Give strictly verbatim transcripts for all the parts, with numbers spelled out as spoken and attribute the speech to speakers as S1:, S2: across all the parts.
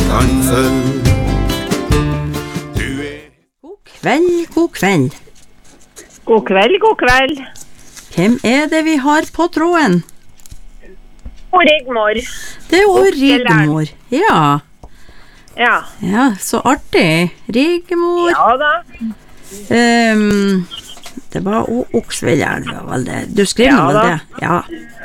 S1: tannføl.
S2: God kveld, god kveld.
S3: God kveld, god kveld.
S2: Hvem er det vi har på tråden?
S3: Og Rigmor.
S2: Det er jo Rigmor. Ja.
S3: Ja.
S2: Ja, så artig. Rigmor.
S3: Ja da.
S2: Um, det var o- Oksvelgjern, var vel det. Du skriver
S3: Ja
S2: vel
S3: da.
S2: det? Ja.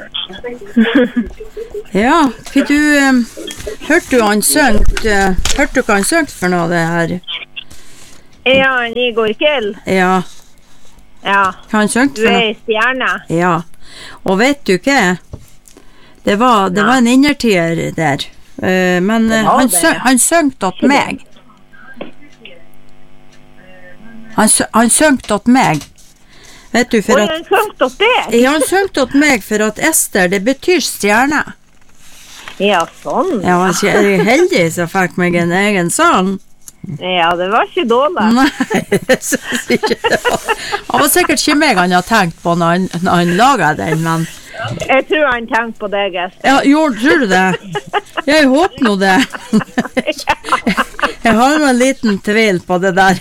S2: Ja, for du, um, hørte du han søngt, uh, hørte du hva han søngt for noe, det her?
S3: Ja, han Igor Kill.
S2: Ja,
S3: Ja.
S2: hva han søngt
S3: Du
S2: for
S3: er
S2: noe?
S3: ei stjerne.
S2: Ja, og vet du hva? Det var, det var en innertier der, uh, men uh,
S3: var
S2: han,
S3: det.
S2: sø- han søngt åt meg. Han, sø- han søngt åt meg. Vet du, for
S3: Og
S2: at...
S3: han søngt opp deg.
S2: Ja, han søngt åt meg for at Ester, det betyr stjerne.
S3: Ja, sånn.
S2: Jeg var ikke er jeg heldig som fikk meg en egen sang.
S3: Ja, det var ikke dårlig.
S2: Nei, jeg synes ikke det var. Han var sikkert ikke meg han hadde tenkt på når han, når han laget den, men...
S3: Jeg tror han tenkte på deg, Ester.
S2: Ja, jo, tror du det? Jeg håper nå det. Jeg har nå en liten tvil på det der.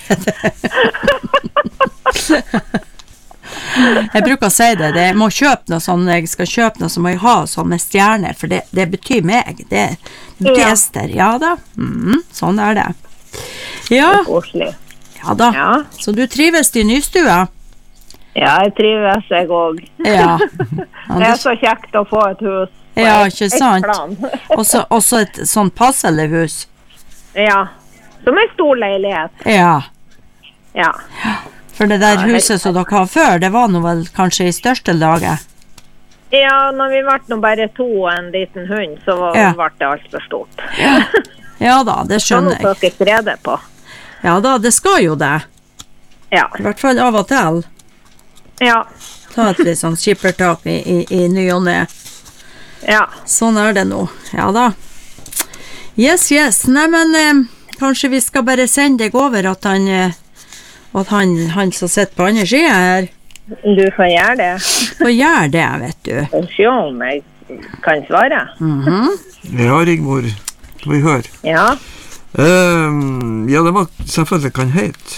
S2: Jeg bruker å si det, det jeg må kjøpe noe sånn, jeg skal kjøpe noe så må jeg ha sånn med stjerner, for det, det betyr meg, det, det betyr
S3: Ja.
S2: Ester, ja da, mm, sånn er det. Ja,
S3: Koselig.
S2: ja da,
S3: Ja.
S2: så du trives i nystua?
S3: Ja, jeg trives jeg også.
S2: Ja.
S3: Det er så kjekt å få et hus. på
S2: Ja,
S3: et-
S2: ikke
S3: et
S2: sant?
S3: plan.
S2: Også, også et sånn passelig hus.
S3: Ja, som en stor leilighet.
S2: Ja,
S3: Ja.
S2: for det der
S3: Ja, helt
S2: huset som dere har før, det var nå vel kanskje i største laget.
S3: Ja, når vi ble nå bare to og en liten hund, så var,
S2: Ja.
S3: ble det alt for stort.
S2: Ja da, det
S3: Så nå
S2: skjønner jeg.
S3: får dere rede på.
S2: Ja da, det skal jo det.
S3: Ja.
S2: I hvert fall av og til.
S3: Ja.
S2: Ta et litt sånn skippertak i, i, i ny og ne.
S3: Ja.
S2: Sånn er det nå. Ja da. Yes, yes. Nei, men eh, kanskje vi skal bare sende deg over at han, eh, at han, han som sitter på andre siden her,
S3: Du får gjøre det.
S2: får gjøre det, vet du.
S3: Og se om jeg kan svare.
S2: Mhm.
S4: Ja, Rigmor, vi hører.
S3: Ja.
S4: Ehm, ja, det var selvfølgelig kan hete.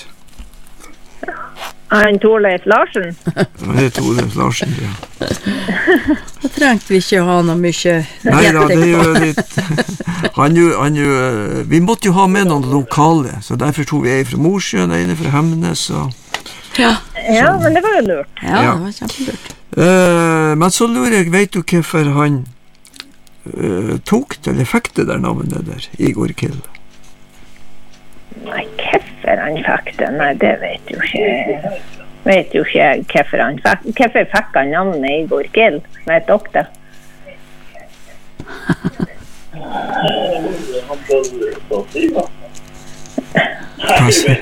S3: Han Torleif Larsen.
S4: Han heter Ole Larsen, ja.
S2: Da trengte vi ikke ha noe mye
S4: Nei da, det er jo
S2: på.
S4: litt... Han jo, han jo, eh, vi måtte jo ha med noen lokale, så derfor tog vi en fra Mosjøen, en fra Hemnes, og...
S2: Ja.
S3: Ja, men det var jo lurt.
S2: Ja,
S4: Ja.
S2: det var kjempelurt.
S4: Eh, men så lurer jeg, vet du hvorfor han eh, tok det, eller fikk det der navnet der, Igor Kill?
S3: Nei, hvorfor han fikk det? Nei, det vet jo ikke. Vet jo ikke hvorfor han fikk. Hvorfor fikk han navnet Igor Kill? Vet dere det?
S4: Hva sier-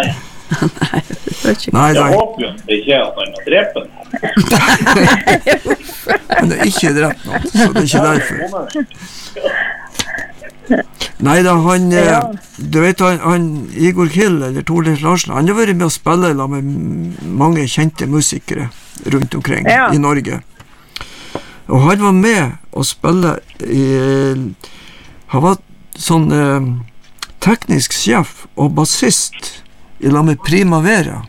S4: Nei,
S5: Jeg
S4: nei,
S5: håper jo ikke at han har drept den.
S4: han er ikke drept noen, så det er ikke derfor. Nei da, han, eh, du vet, han, han Igor Kill, eller Torleif Larsen, han har vært med å spille sammen med m- mange kjente musikere rundt omkring
S3: Ja.
S4: i Norge. Og han var med å spille i, han var sånn eh, teknisk sjef og bassist i lag med Primavera.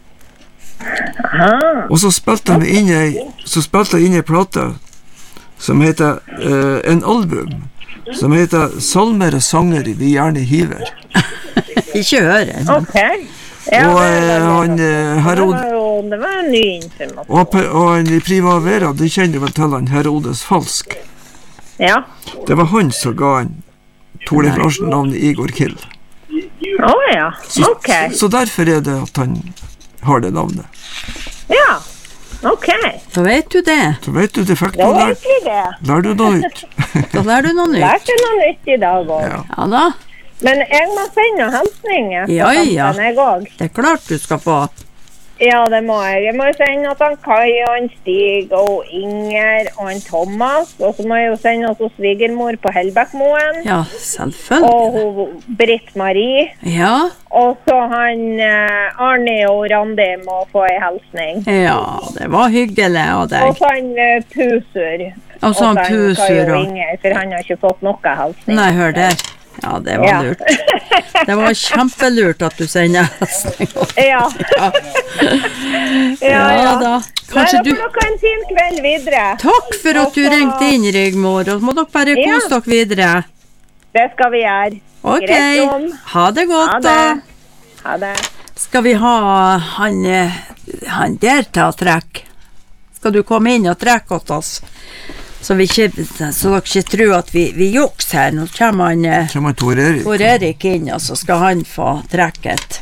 S3: Aha.
S4: Og så spilte han inn i, så spilte han inn i plate som heter eh, en album, som heter Salmer og sanger vi gjerne hiver.
S2: Ikke høre.
S3: Ok. Ja,
S4: og
S3: det
S4: eh,
S3: var-
S4: han eh,
S3: det
S4: Herod,
S3: var jo det var en ny informasjon.
S4: og, pe- og han i Primavera, det kjenner vel til han Herodes Falsk.
S3: Ja.
S4: Det var han som ga han Torleif Larsen navnet Igor Kill.
S3: Å ja.
S4: Så,
S3: Ok.
S4: så derfor er det at han har det navnet.
S3: Ja. Ok.
S2: Da vet du det.
S4: Så vet du, det fikk
S3: Da
S4: du lær,
S3: vet vi det.
S4: lær du noe ut.
S2: Da lærer du noe nytt.
S3: Lærte noe nytt i dag òg.
S4: Ja.
S2: Ja da,
S3: Men jeg må sende noen hilsninger. på
S2: Ja, ja.
S3: tampen, Jeg òg.
S2: det er klart du skal få.
S3: Ja, det må jeg. Jeg må jo sende at han Kai og han Stig og Inger og han Thomas. Og så må jeg jo sende oss svigermor på Hellbækmoen.
S2: Ja, selvfølgelig.
S3: Og hun Britt-Marie.
S2: Ja,
S3: Og så han eh, Arne og Randi må få en hilsning.
S2: ja, det var hyggelig av
S3: Og
S2: deg.
S3: så han eh, Pusur.
S2: Og så han
S3: Kai
S2: Pusur
S3: og
S2: og...
S3: Inger, for han har ikke fått noe hilsning.
S2: Nei, hør der. Ja, det var
S3: Ja.
S2: lurt. Det var kjempelurt at du sender hesten.
S3: Ja.
S2: Ja.
S3: Ja,
S2: Ja
S3: ja.
S2: da.
S3: Nei,
S2: Kanskje
S3: da
S2: du...
S3: får dere ha en fin kveld videre.
S2: Takk for at du
S3: Og så-
S2: ringte inn, Rigmor, og må dere bare
S3: Ja.
S2: kose dere videre.
S3: Det skal vi gjøre.
S2: Ok,
S3: Greit, Jon.
S2: ha det godt
S3: Ha
S2: da.
S3: det. Ha det.
S2: Skal vi ha han, eh, han der til å trekke? Skal du komme inn og trekke åt oss? Så, vi ikke, så dere ikke tror at vi, vi juks her. Nå kommer han eh,
S4: Kommer Tor Erik.
S2: Tor Erik inn, og så skal han få trekke et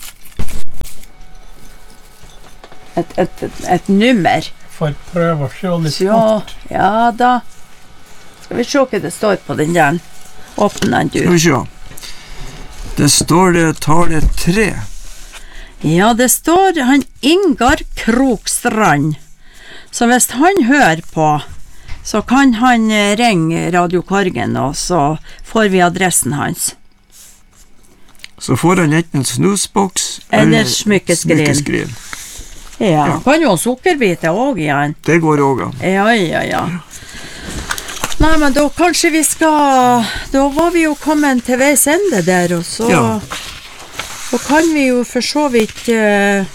S2: et, et, et, et nummer.
S1: Får prøve å se litt
S2: Så,
S1: fort.
S2: ja da. Skal vi se hva det står på den der. Åpne den,
S4: Skal
S2: du.
S4: vi se. Det står det tallet tre.
S2: Ja, det står han Ingar Krokstrand. Så hvis han hører på, så kan han eh, ringe Radio Korgen, og så får vi adressen hans.
S4: Så får han enten en snusboks
S2: Eller smykkeskrin.
S4: smykkeskrin.
S2: Ja,
S4: Ja.
S2: kan jo ha sukkerbiter også igjen.
S4: Det går også an.
S2: Ja, ja, ja. Nei, men da kanskje vi skal... Da var vi jo kommet til veis ende der, og så...
S4: Ja.
S2: Så kan vi jo for så vidt eh,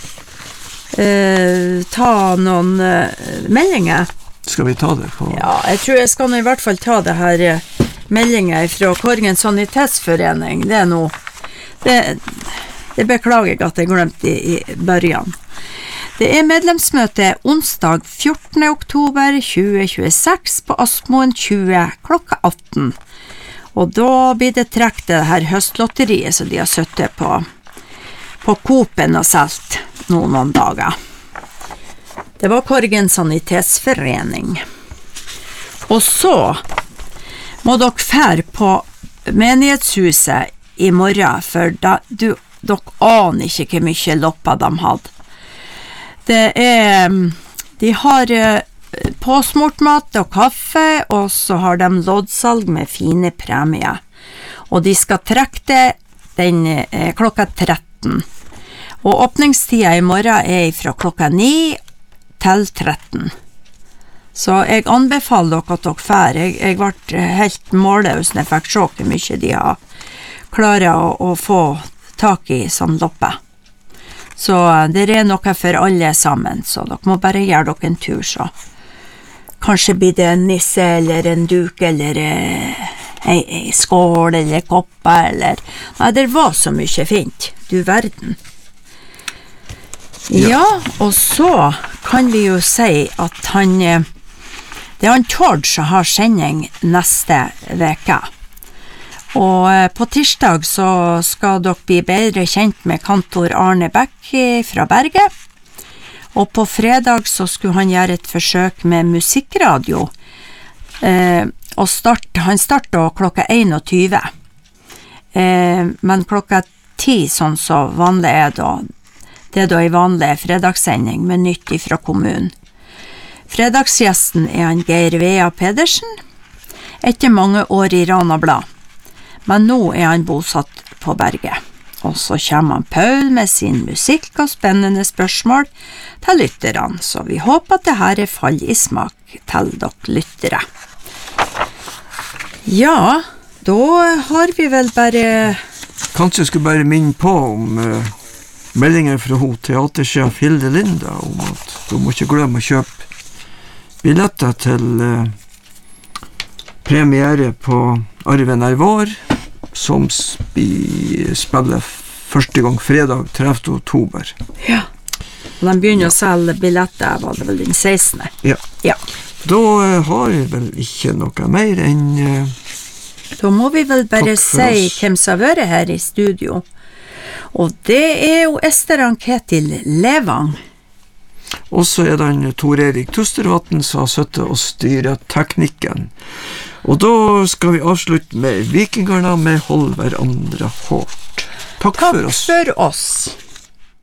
S2: eh, ta noen eh, meldinger.
S4: Skal vi ta det på?
S2: Ja, jeg tror jeg skal nå i hvert fall ta det her eh, meldinger fra Korgen Sanitetsforening. Det er noe... Det, det beklager jeg at jeg glemte i, i børjan. Det er medlemsmøte onsdag fjortende oktober tjue tjueseks på Aspmoen tjue klokka atten. Og da blir det trekt det her høstlotteriet som de har søttet på, på Coop-en og selt nå noen dager. Det var Korgen Sanitetsforening. Og så må dere fære på menighetshuset i morgen, for da, du, dere aner ikke hvor mye lopper de hadde. Det er, de har påsmurt mat og kaffe, og så har de loddsalg med fine premier. Og de skal trekke det den eh, klokka tretten. Og åpningstida i morgen er fra klokka ni til tretten. Så jeg anbefaler dere at dere fer. Jeg, jeg ble helt målløs når jeg fikk se hvor mye de har klart å, å få tak i som loppe. Så det er noe for alle sammen, så dere må bare gjøre dere en tur, så. Kanskje blir det en nisse, eller en duk, eller eh, en, en skål, eller kopper, eller... Nei, det var så mye fint, du verden. Ja, og så kan vi jo si at han... eh, Det er han Tord som har sending neste veke. Og eh, på tirsdag så skal dere bli bedre kjent med kantor Arne Beck eh, fra Berget. Og på fredag så skulle han gjøre et forsøk med musikkradio. Eh, og start, han startet klokka einogtyve. Eh, men klokka ti, sånn så vanlig er da, det er da en vanlig fredagssending med nytt fra kommunen. Fredagsgjesten er han Geir Vea Pedersen, etter mange år i Rana Blad. Men nå er han bosatt på Berget. Og så kommer han Paul med sin musikk og spennende spørsmål til lytterne, så vi håper at det her er fall i smak til dere lyttere. Ja, da har vi vel bare...
S4: Kanskje jeg skulle bare minne på om uh, meldingen fra ho teatersjef Hilde Linda om at du må ikke glemme å kjøpe billetter til uh, premiere på Arven er vår, som sp- spiller første gang fredag tredivte oktober.
S2: Ja. Og de begynner å selge billetter, var det vel den sekstende?
S4: Ja.
S2: Ja.
S4: Da uh, har jeg vel ikke noe mer enn uh,
S2: Da må vi vel bare
S4: Takk for
S2: si
S4: oss.
S2: hvem som har vært her i studio. Og det er jo Ester Ann-Ketil Levang.
S4: Og så er det han Tor Erik Tustervatn som har sittet og styret teknikken. Og da skal vi avslutte med Vikingarna med Hold hverandre hårdt. Takk,
S2: Takk
S4: for oss.
S2: for oss.